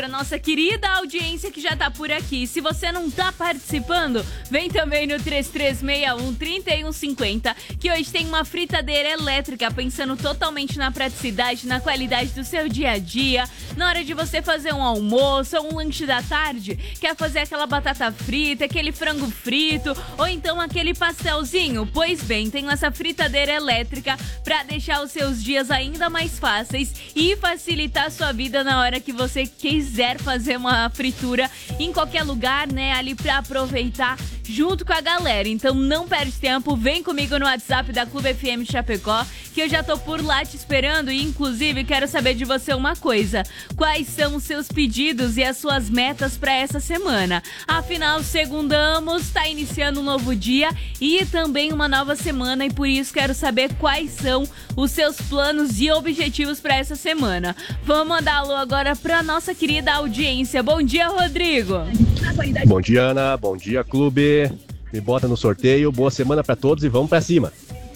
Para nossa querida audiência que já tá por aqui. Se você não tá participando, vem também no 3361-3150, que hoje tem uma fritadeira elétrica, pensando totalmente na praticidade, na qualidade do seu dia a dia, na hora de você fazer um almoço ou um lanche da tarde, quer fazer aquela batata frita, aquele frango frito, ou então aquele pastelzinho. Pois bem, tem essa fritadeira elétrica para deixar os seus dias ainda mais fáceis e facilitar a sua vida na hora que você quiser fazer uma fritura em qualquer lugar, né, ali pra aproveitar junto com a galera. Então não perde tempo, vem comigo no WhatsApp da Clube FM Chapecó, que eu já tô por lá te esperando e inclusive quero saber de você uma coisa: quais são os seus pedidos e as suas metas pra essa semana? Afinal, segundamos, tá iniciando um novo dia e também uma nova semana, e por isso quero saber quais são os seus planos e objetivos pra essa semana. Vamos mandar alô agora pra nossa querida audiência. Bom dia, Rodrigo. Bom dia, Ana. Bom dia, Clube. Me bota no sorteio. Boa semana pra todos e vamos pra cima.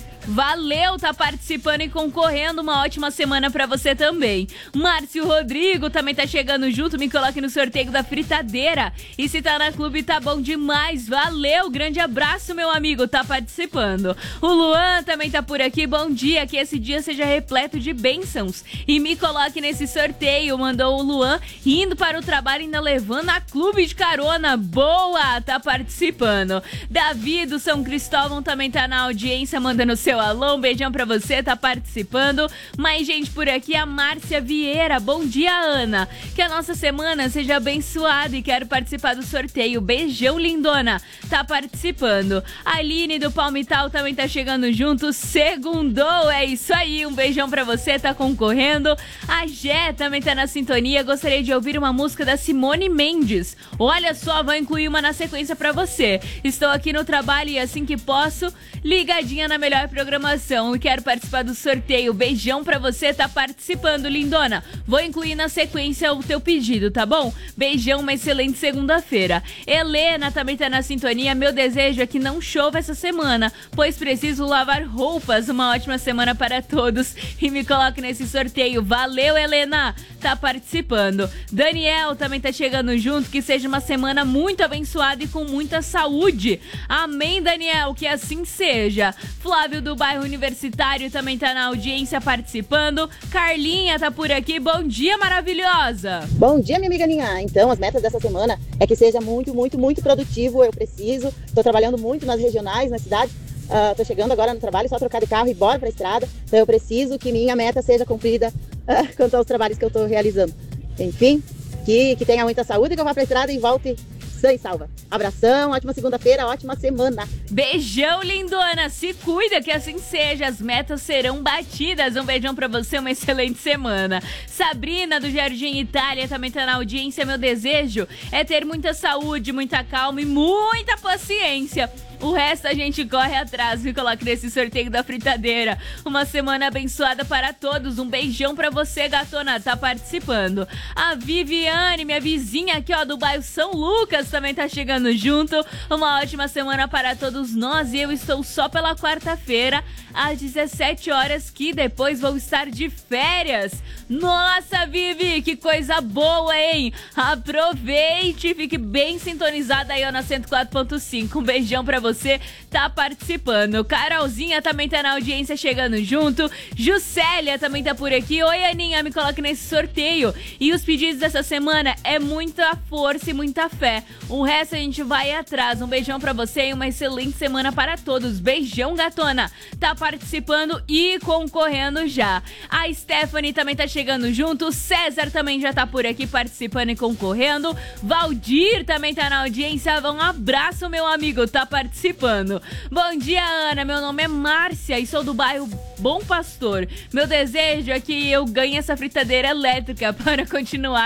Valeu, tá participando e concorrendo. Uma ótima semana pra você também. Márcio Rodrigo também tá chegando junto. Me coloque no sorteio da fritadeira. E se tá na Clube, tá bom demais. Valeu, grande abraço, meu amigo. Tá participando. O Luan também tá por aqui. Bom dia, que esse dia seja repleto de bênçãos. E me coloque nesse sorteio. Mandou o Luan indo para o trabalho, ainda levando a Clube de carona. Boa, tá participando. Davi do São Cristóvão também tá na audiência, mandando seu alô, um beijão pra você, tá participando. Mais gente por aqui, a Márcia Vieira. Bom dia, Ana. Que a nossa semana seja abençoada e quero participar do sorteio. Beijão, lindona. Tá participando. A Aline do Palmital também tá chegando junto. Segundou, é isso aí. Um beijão pra você, tá concorrendo. A Gé também tá na sintonia. Gostaria de ouvir uma música da Simone Mendes. Olha só, vou incluir uma na sequência pra você. Estou aqui no trabalho e assim que posso, ligadinha na melhor programação e quero participar do sorteio. Beijão pra você, tá participando, lindona. Vou incluir na sequência o teu pedido, tá bom? Beijão, uma excelente segunda-feira. Helena também tá na sintonia. Meu desejo é que não chova essa semana, pois preciso lavar roupas. Uma ótima semana para todos e me coloque nesse sorteio. Valeu, Helena, tá participando. Daniel também tá chegando junto. Que seja uma semana muito abençoada e com muita saúde. Amém, Daniel, que assim seja. Flávio do bairro Universitário também tá na audiência participando. Carlinha tá por aqui. Bom dia, maravilhosa. Bom dia, minha amiga Ninha. Então, as metas dessa semana é que seja muito produtivo. Eu preciso. Tô trabalhando muito nas regionais, na cidade. Tô chegando agora no trabalho, só trocar de carro e bora pra estrada. Então, eu preciso que minha meta seja cumprida quanto aos trabalhos que eu tô realizando. Enfim, que tenha muita saúde, que eu vá pra estrada e volte sã e salva. Abração, ótima segunda-feira, ótima semana. Beijão, lindona. Se cuida, que assim seja. As metas serão batidas. Um beijão pra você, uma excelente semana. Sabrina, do Jardim Itália, também tá na audiência. Meu desejo é ter muita saúde, muita calma e muita paciência. O resto a gente corre atrás. Me coloque nesse sorteio da fritadeira. Uma semana abençoada para todos. Um beijão pra você, gatona, tá participando. A Viviane, minha vizinha aqui, ó, do bairro São Lucas, também tá chegando junto. Uma ótima semana para todos nós. E eu estou só pela quarta-feira, às 17 horas, que depois vou estar de férias. Nossa, Vivi, que coisa boa, hein? Aproveite, fique bem sintonizada aí, ó, na 104.5. Um beijão pra você, tá participando. Carolzinha também tá na audiência, chegando junto. Juscelia também tá por aqui. Oi, Aninha, me coloque nesse sorteio. E os pedidos dessa semana é muita força e muita fé. O resto a gente vai atrás. Um beijão pra você e uma excelente semana para todos. Beijão, gatona. Tá participando e concorrendo já. A Stephanie também tá chegando junto. O César também já tá por aqui participando e concorrendo. Valdir também tá na audiência. Um abraço, meu amigo, tá participando. Bom dia, Ana. Meu nome é Márcia e sou do bairro Bom Pastor. Meu desejo é que eu ganhe essa fritadeira elétrica para continuar